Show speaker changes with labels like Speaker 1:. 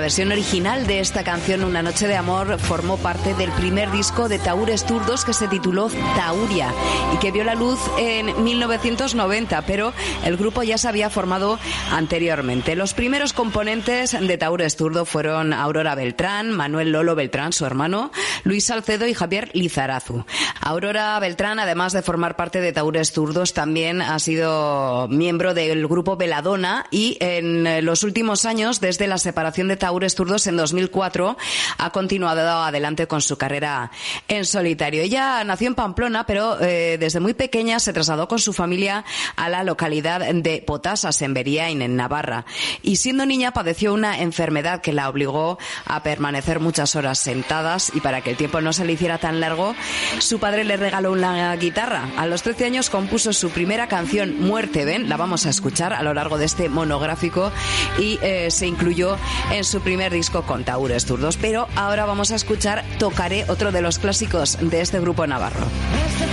Speaker 1: versión original de esta canción, Una noche de amor, formó parte del primer disco de Tahúres Zurdos que se tituló Tauria y que vio la luz en 1990, pero el grupo ya se había formado anteriormente. Los primeros componentes de Tahúres Zurdos fueron Aurora Beltrán, Manuel Lolo Beltrán, su hermano, Luis Salcedo y Javier Lizarazu. Aurora Beltrán, además de formar parte de Tahúres Zurdos, también ha sido miembro del grupo Belladonna y en los últimos años, desde la separación de Tahúres Zurdos en 2004, ha continuado adelante con su carrera en solitario. Ella nació en Pamplona, pero desde muy pequeña se trasladó con su familia a la localidad de Potasas, en Beriain, en Navarra. Y siendo niña padeció una enfermedad que la obligó a permanecer muchas horas sentadas, y para que el tiempo no se le hiciera tan largo, su padre le regaló una guitarra. A los 13 años compuso su primera canción, Muerte Ven, la vamos a escuchar a lo largo de este monográfico, y se incluyó en su primer disco con Tahúres Zurdos. Pero ahora vamos a escuchar Tocaré, otro de los clásicos de este grupo navarro.